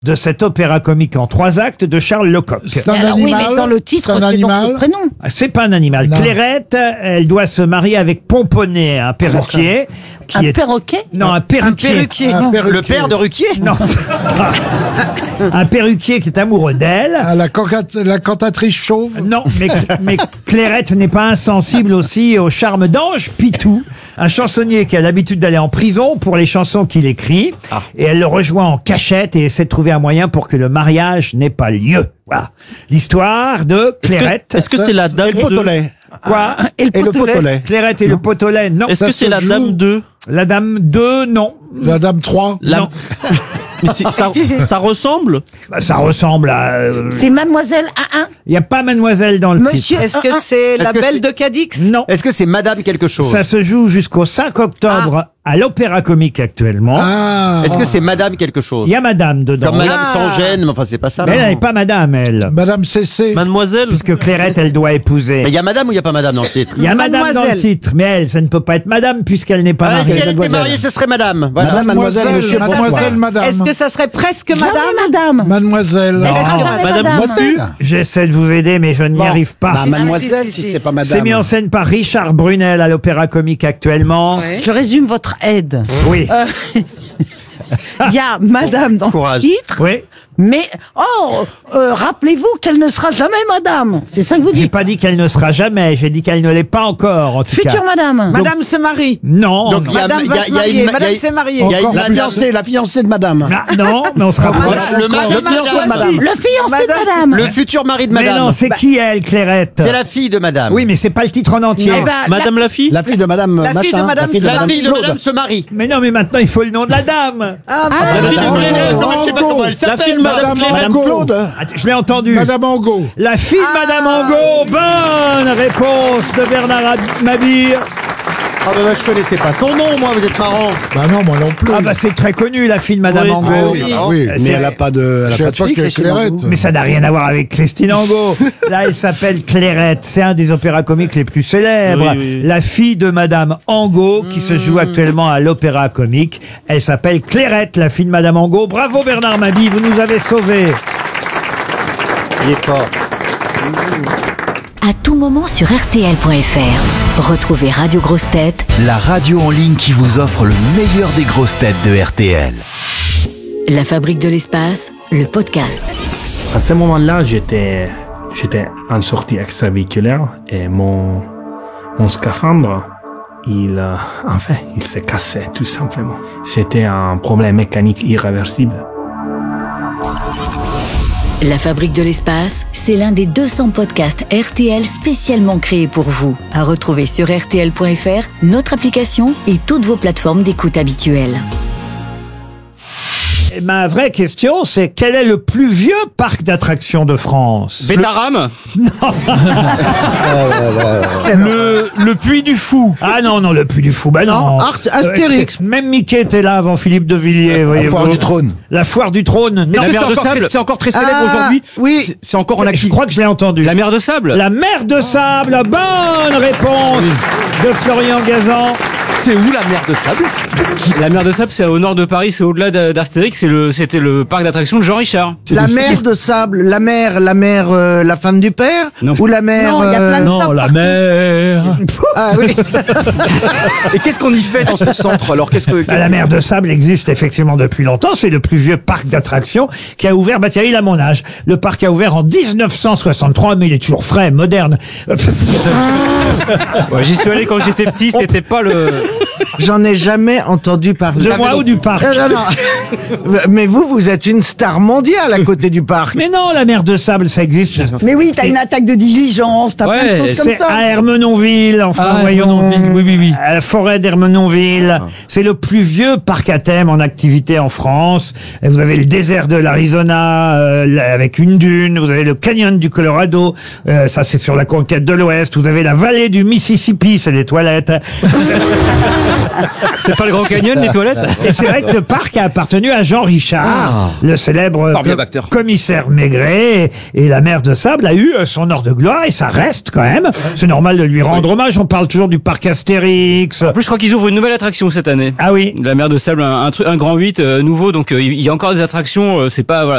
de cet opéra comique en 3 actes de Charles Lecoq. C'est un Alors, oui, animal. mais dans le titre, C'est un c'est donc animal. le prénom. C'est pas un animal. Non. Clairette, elle doit se marier avec Pomponnet, un perruquier. Un perroquet. Non, un perruquier. Un perruquier. Le père de Ruquier. Non. Un perruquier qui est amoureux d'elle. Ah, la cantatrice chauve. Non, mais Clairette n'est pas insensible aussi au charme d'Ange Pitou, un chansonnier qui a l'habitude d'aller en prison pour les chansons qu'il écrit. Et elle le rejoint en cachette et essaie de trouver un moyen pour que le mariage n'ait pas lieu. Voilà. L'histoire de Clairette. Est-ce que c'est la dame Et le potolet. Quoi? Et le potolet. Clairette et le potolet, non. Est-ce que Ça c'est se la joue. dame 2? La dame 2, non. La dame 3. Non. Mais ça ressemble? Bah, ça ressemble à... C'est Mademoiselle A1. Il n'y a pas mademoiselle dans le Monsieur titre. Est-ce que c'est la Est-ce que belle c'est- de Cadix? Non. Est-ce que c'est Madame quelque chose? Ça se joue jusqu'au 5 octobre à l'Opéra Comique actuellement. Ah. Est-ce que c'est Madame quelque chose? Il y a madame dedans. Comme Madame Ah. sans gêne, mais enfin c'est pas ça. Mais non. elle n'est pas madame, elle. Madame CC. Mademoiselle? Puisque Clairette, elle doit épouser. Mais il y a Madame ou il y a pas Madame dans le titre? Il y a madame dans le Mademoiselle. titre, mais elle, ça ne peut pas être madame puisqu'elle n'est pas Ah, si mariée. elle était mariée, ce serait Madame. Voilà. Madame, mademoiselle, monsieur, Mademoiselle, madame. Est-ce que ça serait presque Jamais madame? madame. Mademoiselle. Non. Madame madame. Mostu? J'essaie de vous aider, mais je n'y arrive pas. Bah, mademoiselle, si, si si. c'est pas madame. C'est mis en scène par Richard Brunel à l'Opéra Comique actuellement. Ouais. Je résume votre aide. Oui. Il y a madame dans Courage. le titre, Oui. mais rappelez-vous qu'elle ne sera jamais madame. C'est ça que vous J'ai dites. pas dit qu'elle ne sera jamais, j'ai dit qu'elle ne l'est pas encore, en tout cas. Future madame. Madame se marie. Non. Donc, il y a- Madame va se marier. Madame s'est mariée. Il y a une Encore Madame. La fiancée de madame. Ah, non, mais on se rapproche. Le mari de fiancé de Madame. madame. Le fiancé de Madame. madame. Le futur mari de Mais Madame. non, c'est qui elle, Clairette? C'est la fille de Madame. Oui, mais c'est pas le titre en entier. Eh ben, Madame la fille? La fille de madame La fille machin. de madame, la fille de c'est La madame fille de Claude. Madame se marie. Mais non, mais maintenant il faut le nom de la dame. Ah, La fille de Madame Clairette. Non, mais je sais pas Angot. comment elle s'appelle, Madame Madame Angot. Claude. Attends, je l'ai entendu. Madame Angot. La fille de Madame Angot. Bonne réponse de Bernard Mabille. Ah bah, je connaissais pas son nom, moi, vous êtes marrant. Bah non, moi non plus. Ah bah c'est très connu, la fille de Madame Oui, Angot. oui. Oui. Mais C'est- elle a pas de, elle Je a sais pas de pas fille, que Christine Clairette. Angot. Mais ça n'a rien à voir avec Christine Angot. Là, elle s'appelle Clairette. C'est un des opéras comiques les plus célèbres. Oui, oui. La fille de Madame Angot, qui se joue actuellement à l'Opéra Comique. Elle s'appelle Clairette, la fille de Madame Angot. Bravo Bernard Mabille, vous nous avez sauvés. Il est fort. À tout moment sur RTL.fr. Retrouvez Radio Grosses Têtes, La radio en ligne qui vous offre le meilleur des grosses têtes de RTL. La Fabrique de l'Espace, le podcast. À ce moment-là, j'étais en sortie extravéhiculaire et mon scaphandre, il s'est cassé tout simplement. C'était un problème mécanique irréversible. La Fabrique de l'Espace, c'est l'un des 200 podcasts RTL spécialement créés pour vous. À retrouver sur RTL.fr, notre application et toutes vos plateformes d'écoute habituelles. Et ma vraie question, c'est quel est le plus vieux parc d'attractions de France? Bétaram? Le Puy du Fou. Ah non, non, le Puy du Fou, bah non. Astérix. Même Mickey était là avant Philippe de Villiers, La voyez-vous. foire du trône. La foire du trône, non. La mer de sable? C'est encore très célèbre aujourd'hui. Oui. C'est encore en Je activité. crois que je l'ai entendu. La mer de sable? La mer de sable, bonne réponse de Florian Gazan. C'est où la mer de sable? La mer de sable, c'est au nord de Paris, c'est au-delà d'Astérix, c'était le parc d'attractions de Jean Richard. La mère de sable, la mère, la femme du père, Non. ou la mère. Non, il y a plein de Non, sables la partout. mer. Ah oui. Et qu'est-ce qu'on y fait dans ce centre? Alors, qu'est-ce que... Bah, la mer de sable existe effectivement depuis longtemps. C'est le plus vieux parc d'attractions qui a ouvert, bah tiens, il a mon âge. Le parc a ouvert en 1963, mais il est toujours frais, moderne. Ouais, j'y suis allé quand j'étais petit, c'était pas le... J'en ai jamais entendu parler. De moi ou du parc? Non, non. Mais vous êtes une star mondiale à côté du parc. Mais non, la mer de sable, ça existe. Mais oui, t'as une attaque de diligence, t'as plein de Ouais, choses comme C'est ça. à Ermenonville, enfin, voyons. Ermenonville, oui, oui, oui. À la forêt d'Ermenonville. C'est le plus vieux parc à thème en activité en France. Et vous avez le désert de l'Arizona, avec une dune. Vous avez le canyon du Colorado. Ça, c'est sur la conquête de l'Ouest. Vous avez la vallée du Mississippi, c'est les toilettes. C'est pas le Grand Canyon, les toilettes? Et c'est vrai que le parc a appartenu à Jean Richard, le célèbre Formidable acteur. commissaire Maigret. Et la mer de sable a eu son heure de gloire et ça reste quand même. C'est normal de lui rendre hommage. On parle toujours du parc Astérix. En plus, je crois qu'ils ouvrent une nouvelle attraction cette année. Ah oui. La mer de sable, un grand 8 nouveau, donc il y a encore des attractions, c'est pas, voilà,